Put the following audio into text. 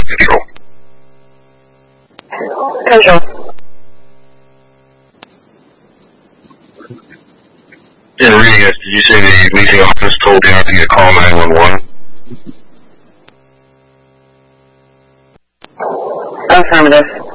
Control. Control. In reading it, did you say the leasing office told you not to call 911? Affirmative.